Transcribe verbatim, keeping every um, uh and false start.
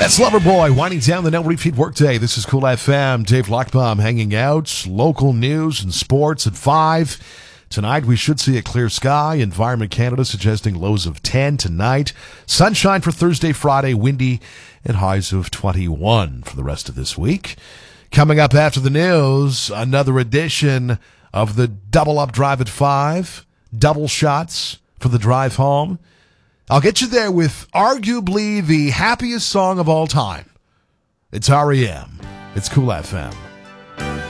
That's Loverboy winding down the No Repeat Workday. This is Cool F M. Dave Lockbaum hanging out. Local news and sports at five. Tonight we should see a clear sky. Environment Canada suggesting lows of ten tonight. Sunshine for Thursday, Friday, windy, and highs of twenty-one for the rest of this week. Coming up after the news, another edition of the Double Up Drive at five. Double shots for the drive home. I'll get you there with arguably the happiest song of all time. It's R E M. It's Cool F M.